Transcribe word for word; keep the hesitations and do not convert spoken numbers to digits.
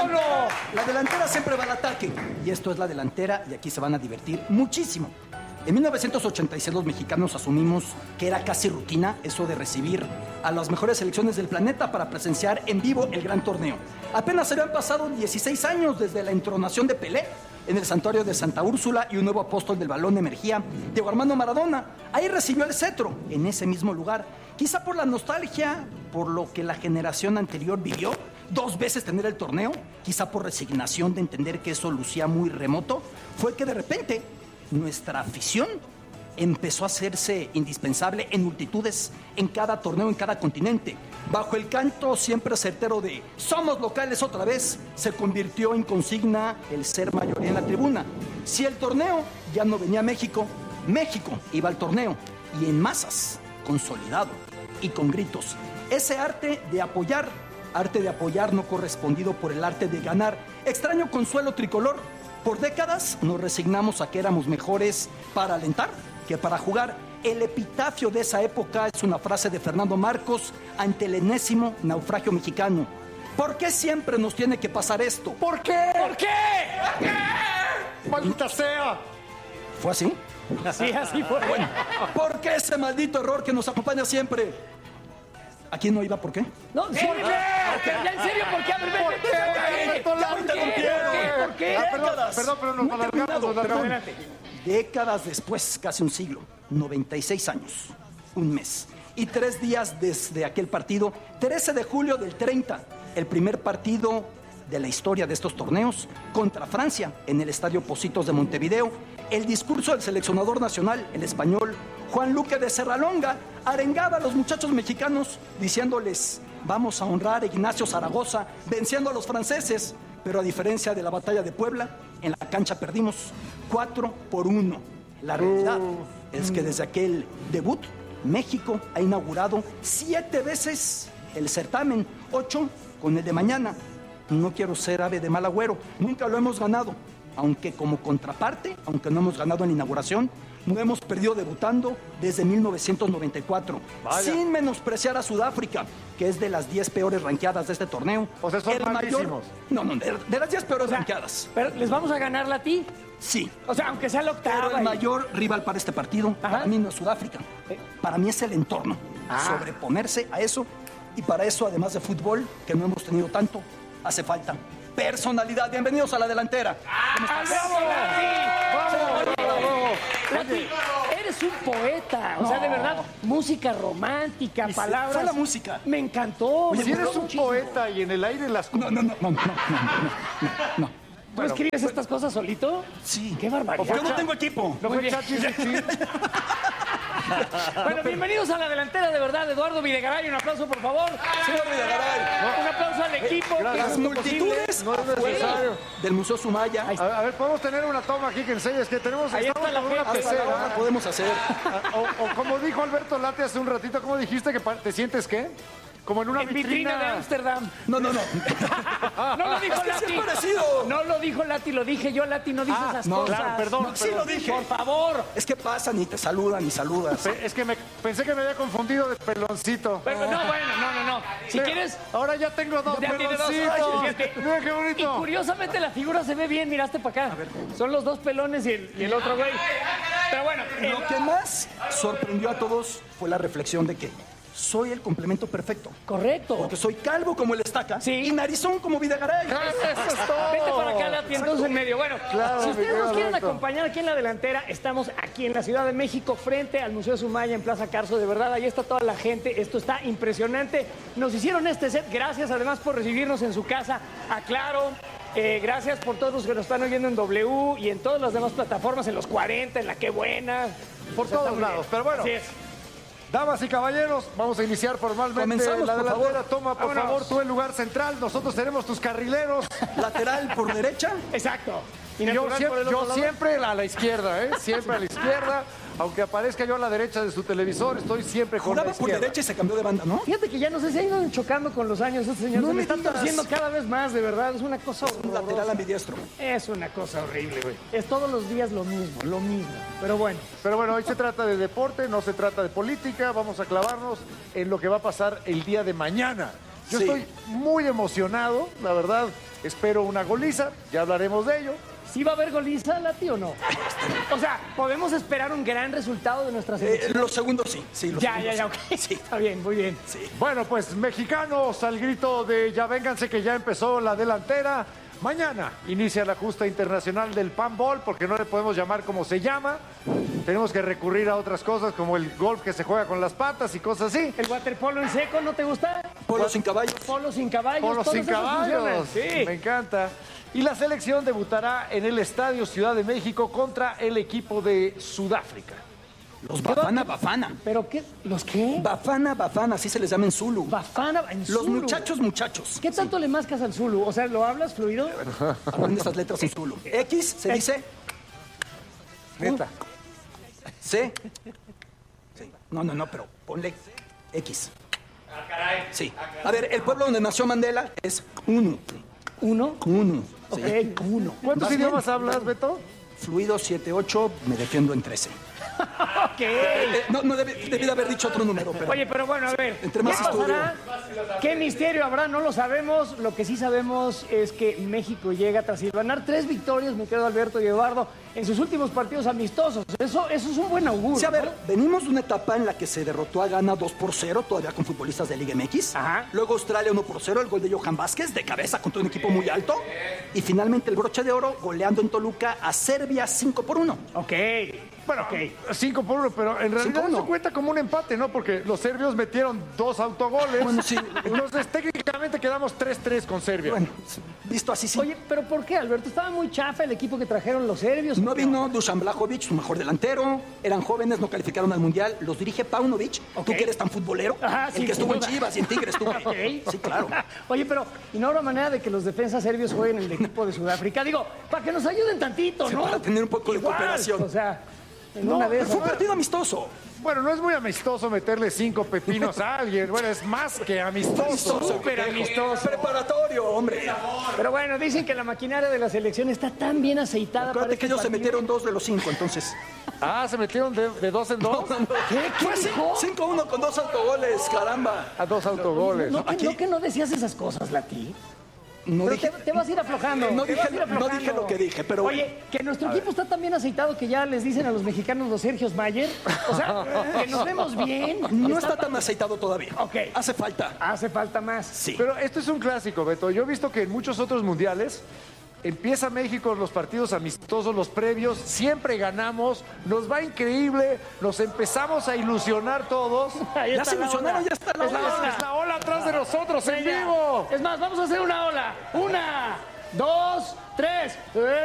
Pablo! La delantera siempre va al ataque. Y esto es la delantera y aquí se van a divertir muchísimo. En mil novecientos ochenta y seis los mexicanos asumimos que era casi rutina eso de recibir a las mejores selecciones del planeta para presenciar en vivo el gran torneo. Apenas se habían pasado dieciséis años desde la entronación de Pelé en el santuario de Santa Úrsula y un nuevo apóstol del balón emergía, Diego Armando Maradona. Ahí recibió el cetro, en ese mismo lugar. Quizá por la nostalgia, por lo que la generación anterior vivió, dos veces tener el torneo, quizá por resignación de entender que eso lucía muy remoto, fue que de repente nuestra afición empezó a hacerse indispensable en multitudes, en cada torneo, en cada continente. Bajo el canto siempre certero de "somos locales otra vez", se convirtió en consigna el ser mayoría en la tribuna. Si el torneo ya no venía a México, México iba al torneo, y en masas, consolidado y con gritos. Ese arte de apoyar, arte de apoyar no correspondido por el arte de ganar. Extraño consuelo tricolor. Por décadas nos resignamos a que éramos mejores para alentar que para jugar. El epitafio de esa época es una frase de Fernando Marcos ante el enésimo naufragio mexicano. ¿Por qué siempre nos tiene que pasar esto? ¿Por qué? ¿Por qué? ¿Por qué? ¡Maldita sea! ¿Fue así? Sí, así fue. Bueno, ¿por qué ese maldito error que nos acompaña siempre? ¿Aquí no iba por qué? No, sí, ¿por qué? Ya en serio, ¿por qué? A ver, ven, ¿Por qué? ¿Por qué? ¿Por qué? ¿Por qué? Ah, perdón, perdón, pero nos No he alargamos. terminado, nos perdón. alargamos. Décadas después, casi un siglo, noventa y seis años, un mes y tres días desde aquel partido, trece de julio del treinta, el primer partido de la historia de estos torneos contra Francia en el Estadio Pocitos de Montevideo. El discurso del seleccionador nacional, el español Juan Luque de Serralonga, arengaba a los muchachos mexicanos diciéndoles: vamos a honrar a Ignacio Zaragoza venciendo a los franceses, pero a diferencia de la batalla de Puebla, en la cancha perdimos cuatro por uno. La realidad es que desde aquel debut, México ha inaugurado siete veces el certamen, ocho con el de mañana. No quiero ser ave de mal agüero, nunca lo hemos ganado, aunque como contraparte, aunque no hemos ganado en la inauguración, no hemos perdido debutando desde mil novecientos noventa y cuatro. Vaya. Sin menospreciar a Sudáfrica, que es de las diez peores ranqueadas de este torneo. O sea, son El mayor- malísimos. No, no, de, de las diez peores ranqueadas. Pero, ¿les vamos a ganar la ti? Sí. O sea, aunque sea la octava. Pero el y- mayor rival para este partido, Ajá. para mí no es Sudáfrica. Para mí es el entorno. Ah. Sobreponerse a eso. Y para eso, además de fútbol, que no hemos tenido tanto, hace falta personalidad. Bienvenidos a la delantera. ¡Bravo, Lati! Lati, eres un poeta. O sea, de verdad, música romántica, Fue palabras. la música. Me encantó. Oye, me Si eres gustó un muchísimo. poeta y en el aire las... No, no, no, no, no, no, no, no. ¿Tú escribes estas cosas solito? Sí. ¡Qué barbaridad! Yo no tengo equipo. No, muy bien. Bueno, bienvenidos a la delantera, de verdad, Eduardo Videgaray. Un aplauso, por favor. Señor Videgaray. Un aplauso al equipo. que Las hizo esto multitudes posible. No es necesario. del Museo Sumaya. A, a ver, podemos tener una toma aquí que enseñes que tenemos... Ahí estamos está la con una gente. Hasta la hora pecera. podemos hacer. O, o como dijo Alberto Late hace un ratito, ¿cómo dijiste que pa- te sientes qué? Como en una En vitrina de Ámsterdam. No, no, no. No lo dijo Es que sí Lati. es parecido. No lo dijo Lati, lo dije yo. Lati no dice Ah, esas no, cosas. claro, perdón, No, sí lo dije. Por favor. Es que pasan y te saludan y saludas. Pe- Es que me, pensé que me había confundido de peloncito. Pero no, bueno, no, no, no. Si Pero quieres, Ahora ya tengo dos ya tiene dos. peloncitos. Ay, fíjate. Mira qué Y bonito. curiosamente la figura se ve bien, miraste para acá. Son los dos pelones y el, y el otro güey. Pero bueno, el- Lo que más sorprendió a todos fue la reflexión de que soy el complemento perfecto. correcto. Porque soy calvo como el Estaca Sí. y narizón como Videgaray. Eso es todo. Vete para acá, Lati, entonces en medio. Bueno, Claro, si mi ustedes querido nos quieren Alberto. acompañar aquí en la delantera, estamos aquí en la Ciudad de México, frente al Museo Sumaya, en Plaza Carso. De verdad, ahí está toda la gente. Esto está impresionante. Nos hicieron este set. Gracias, además, por recibirnos en su casa. Aclaro. Eh, gracias por todos los que nos están oyendo en W y en todas las demás plataformas, en los cuarenta, en la Qué Buena. Por O sea, todos está muy lados, bien. pero bueno. Así es. Damas y caballeros, vamos a iniciar formalmente Comenzamos, la por delantera. favor. Toma, por Vámonos. favor, tú el lugar central. Nosotros seremos tus carrileros. Lateral por derecha. Exacto. Y Y yo natural por siempre, el yo otro lado. siempre a la izquierda, ¿eh? Siempre a la izquierda. Aunque aparezca yo a la derecha de su televisor, estoy siempre con la Jugaba por izquierda. derecha y se cambió de banda, ¿no? Fíjate que ya no sé, se ha ido chocando con los años este señor. No se me me está digas. torciendo cada vez más, de verdad. Es una cosa Un horrorosa. lateral ambidiestro. Es una cosa horrible, güey. Es todos los días lo mismo, lo mismo. Pero bueno, Pero bueno, hoy se trata de deporte, no se trata de política. Vamos a clavarnos en lo que va a pasar el día de mañana. Yo Sí. estoy muy emocionado, la verdad. espero una goliza, ya hablaremos de ello. ¿Sí va a haber goliza, Lati, o no? O sea, ¿podemos esperar un gran resultado de nuestra Eh, selección? los segundos sí, sí. Los ya, ya, segundos ya, ok. sí. Está bien, muy bien. Sí. Bueno, pues mexicanos al grito de ya vénganse que ya empezó la delantera. Mañana inicia la justa internacional del panball porque no le podemos llamar como se llama. Tenemos que recurrir a otras cosas como el golf que se juega con las patas y cosas así. ¿El waterpolo en seco no te gusta? Polo sin caballos. Polo sin caballos. Por los todos sin esos caballos. funcionan. Sí. Me encanta. Y la selección debutará en el Estadio Ciudad de México contra el equipo de Sudáfrica. Los Bafana Bafana. ¿Pero qué? ¿Los qué? Bafana Bafana, así se les llama en Zulu. Bafana, en Los Zulu. muchachos, muchachos. ¿Qué tanto le mascas al Zulu? O sea, ¿lo hablas fluido? Aprende estas letras en Zulu. X se dice Neta. C. Sí. No, no, no, pero ponle X. Sí. A ver, el pueblo donde nació Mandela es uno. ¿Uno? Uno. Sí. Ok, uno. ¿Cuántos ¿Vas idiomas bien? hablas, Beto? Fluido siete ocho, me defiendo en trece. Ok. Eh, no, no debí, debí de haber dicho otro número, pero... Oye, pero bueno, a ver, Entre ¿qué más pasará? ¿Qué misterio habrá? No lo sabemos. Lo que sí sabemos es que México llega tras ganar tres victorias, me quedo Alberto y Eduardo, en sus últimos partidos amistosos. Eso, eso es un buen augurio. Sí, a ver, ¿no? venimos de una etapa en la que se derrotó a Ghana dos por cero, todavía con futbolistas de Liga M X. Ajá. Luego Australia uno por cero, el gol de Johan Vázquez, de cabeza contra un equipo muy alto. Y finalmente el broche de oro, goleando en Toluca a Serbia cinco por uno. Ok. Bueno, Ok. cinco por uno, pero en realidad cinco uno. eso cuenta como un empate, ¿no? Porque los serbios metieron dos autogoles. Bueno, sí. Entonces, técnicamente quedamos tres tres con Serbia. Bueno, visto así sí. Oye, ¿pero por qué, Alberto? Estaba muy chafa el equipo que trajeron los serbios. No vino Dusan Blajovic, su mejor delantero. Eran jóvenes, no calificaron al Mundial. Los dirige Paunovic. Ok. Tú que eres tan futbolero. Ajá, sí, el que sin estuvo en duda. Chivas y en Tigres. Tú. Ok. Sí, claro. Oye, pero ¿y no habrá manera de que los defensas serbios jueguen en el equipo de Sudáfrica? Digo, para que nos ayuden tantito, ¿no? para tener un poco de Igual, cooperación. O sea, en No, una de esas. fue un partido amistoso. Bueno, no es muy amistoso meterle cinco pepinos a alguien. Bueno, es más que amistoso. Súper amistoso. Preparatorio, hombre. Pero bueno, dicen que la maquinaria de la selección está tan bien aceitada. para Acuérdate que este ellos se partido. metieron dos de los cinco, entonces. Ah, se metieron de, de dos en dos. ¿Qué? ¿Qué Fue dijo? cinco uno con dos autogoles, caramba. A dos autogoles. ¿No, que, Aquí- no que no decías esas cosas, Lati? No Pero dije, te, te vas a ir aflojando. No te dije- vas a ir no aflojando. dije lo que dije, pero bueno. Oye, que nuestro equipo está tan bien aceitado que ya les dicen a los mexicanos los Sergios Mayer. O sea, que nos vemos bien. no está tan aceitado todavía. Ok. Hace falta. Hace falta más. Sí. Pero esto es un clásico, Beto. Yo he visto que en muchos otros mundiales empieza México los partidos amistosos, los previos, siempre ganamos, nos va increíble, nos empezamos a ilusionar todos. Ahí Ya está se la ilusionaron, ola. ya está la Es ola. Es la ola atrás de nosotros en Venga. vivo. Es más, vamos a hacer una ola. Una, dos, tres. ¡Eh!